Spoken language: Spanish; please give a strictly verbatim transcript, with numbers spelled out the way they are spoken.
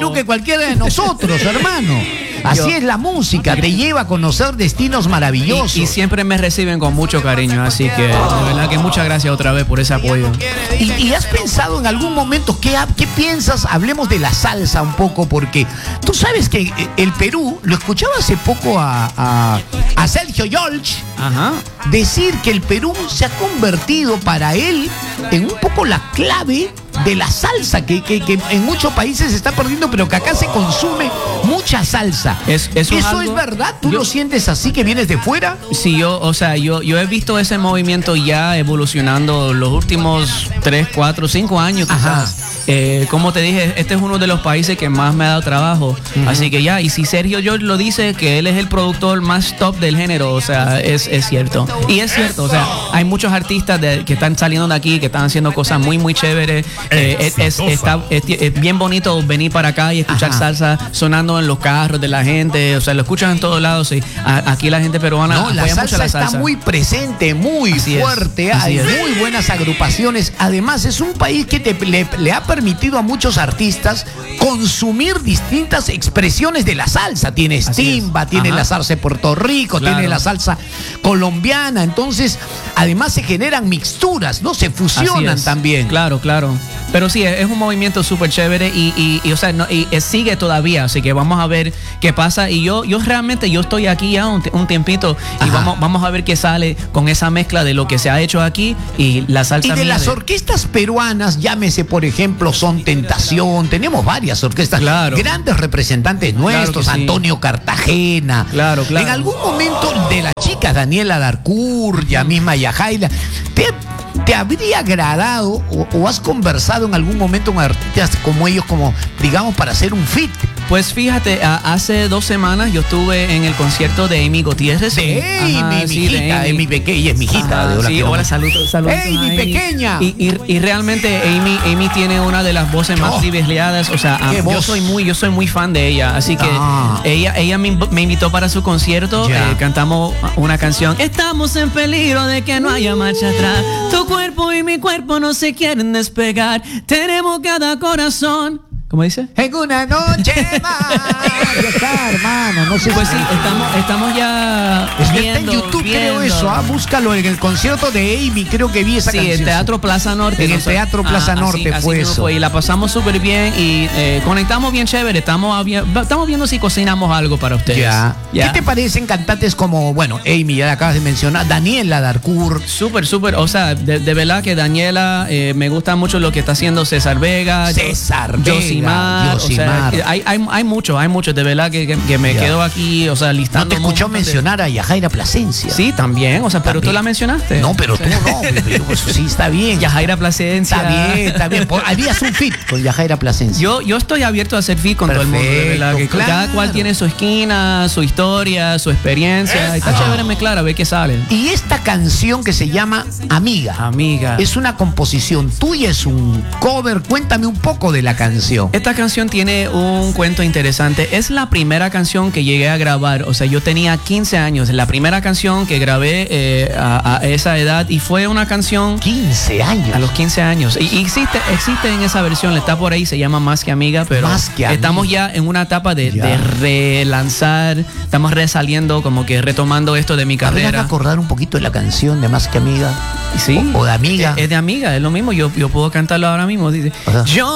Perú que cualquiera de nosotros, hermano. Así yo, es la música, te lleva a conocer destinos maravillosos. Y, y siempre me reciben con mucho cariño, así que de verdad que muchas gracias otra vez por ese apoyo. ¿Y, y has pensado en algún momento qué, qué piensas? Hablemos de la salsa un poco, porque tú sabes que el Perú, lo escuchaba hace poco a, a, a Sergio Yolch, Ajá. decir que el Perú se ha convertido para él en un poco la clave de la salsa, que, que, que en muchos países se está perdiendo, pero que acá se consume mucha salsa. Es, eso ¿Eso es, es, algo, verdad? ¿Tú yo, lo sientes así, que vienes de fuera? Sí, yo, o sea, yo, yo he visto ese movimiento ya evolucionando los últimos tres, cuatro, cinco años quizás. Eh, como te dije, este es uno de los países que más me ha dado trabajo. Uh-huh. Así que ya, y si Sergio George lo dice, que él es el productor más top del género, o sea, es, es cierto. Y es cierto, o sea, hay muchos artistas de, que están saliendo de aquí, que están haciendo cosas muy, muy chéveres. Eh, es, es, está, es, es bien bonito venir para acá y escuchar Ajá. salsa sonando en los carros de la gente, o sea, lo escuchan en todos lados. Y a, aquí la gente peruana no, la salsa, mucho la salsa está muy presente, muy así fuerte, es, hay es. muy buenas agrupaciones. Además, es un país que te, le, le ha permitido a muchos artistas consumir distintas expresiones de la salsa. Tienes timba, tienes la salsa de Puerto Rico, claro. tienes la salsa colombiana. Entonces, además se generan mixturas, ¿no? Se fusionan también. Claro, claro. Pero sí, es un movimiento súper chévere y, y, y, o sea, no, y, y sigue todavía, así que vamos a ver qué pasa. Y yo, yo realmente, yo estoy aquí ya un, un tiempito y vamos, vamos a ver qué sale con esa mezcla de lo que se ha hecho aquí y la salsa. Y de las de... orquestas peruanas, llámese por ejemplo Son Tentación, tenemos varias orquestas, claro. grandes representantes nuestros, claro sí. Antonio Cartagena. Claro, claro. En algún momento de las chicas, Daniela Darcourt, ya misma Yajaira, te ¿Te habría agradado o, o has conversado en algún momento con artistas como ellos, como digamos, para hacer un feat? Pues fíjate, a, hace dos semanas yo estuve en el concierto de Amy Gutiérrez. De Amy, mi sí, hijita, de Amy pequeña, es mi hijita. Ajá, de sí, hola, saludos, saludos. ¡Ey, mi pequeña! Y, y, y realmente Amy, Amy tiene una de las voces más oh, privilegiadas, o sea, um, yo soy muy, yo soy muy fan de ella, así que ah. ella, ella me, me invitó para su concierto, eh, cantamos una canción. Estamos en peligro de que no haya marcha atrás. Tu cuerpo y mi cuerpo no se quieren despegar. Tenemos cada corazón. ¿Cómo dice? En una noche más. Ya está, hermano. No sé. Pues sí, estamos, estamos ya es viendo, está en YouTube, viendo. creo eso. Ah, búscalo en el concierto de Amy. Creo que vi esa sí, canción. Sí, el Teatro Plaza Norte. En el Teatro Plaza ah, Norte así, fue así eso. Fue, y la pasamos súper bien y eh, conectamos bien chévere. Estamos, estamos viendo si cocinamos algo para ustedes. Ya. ya. ¿Qué te parecen cantantes como, bueno, Amy, ya la acabas de mencionar, Daniela Darcourt? Súper, súper. O sea, de, de verdad que Daniela, eh, me gusta mucho lo que está haciendo César Vega. César Vega. Josimar. Josimar. Hay, hay, hay mucho, hay mucho, de verdad que, que, que me yeah. quedo aquí, o sea, listando. ¿No te escuchó mencionar de... a Yajaira Plasencia? Sí, también, o sea, pero también. Tú la mencionaste. No, pero tú no, pero, pues, sí, está bien. Yajaira Plasencia. Está bien, está bien. Harías un fit con Yajaira Plasencia. Yo, yo estoy abierto a hacer fit con Perfecto, todo el mundo, de verdad, que claro. Cada cual tiene su esquina, su historia, su experiencia. Está chévere mezclar, a ver qué sale. Y esta canción que se llama Amiga. Amiga. Es una composición tuya, es un cover. Cuéntame un poco de la canción. Esta canción tiene un cuento interesante. Es la primera canción que llegué a grabar, o sea, yo tenía quince años, la primera canción que grabé eh, a, a esa edad, y fue una canción quince años. A los quince años. Y, y existe, existe en esa versión, está por ahí, se llama Más que Amiga, pero Más que amiga. Estamos ya en una etapa de, de relanzar, estamos resaliendo, como que retomando esto de mi carrera. ¿Habría que acordar un poquito de la canción de Más que Amiga? Sí. O, o de Amiga. Es, es de Amiga, es lo mismo, yo, yo puedo cantarlo ahora mismo. Dice, yo